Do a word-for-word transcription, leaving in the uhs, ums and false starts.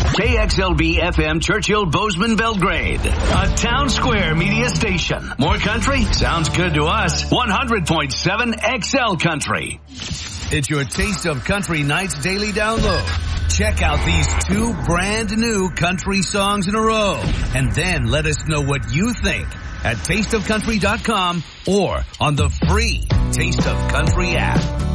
K X L B F M Churchill Bozeman Belgrade. A Town Square media station. More country? Sounds good to us. one hundred point seven X L Country. It's your Taste of Country Nights daily download. Check out these two brand new country songs in a row. And then let us know what you think at taste of country dot com or on the free Taste of Country app.